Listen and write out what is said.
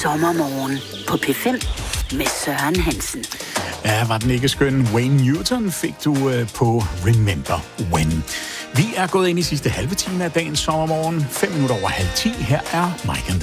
Sommermorgen på P5 med Søren Hansen. Ja, var den ikke skøn? Wayne Newton fik du på Remember When. Vi er gået ind i sidste halve time af dagens sommermorgen. 5 minutter over 9:30. Her er Mike and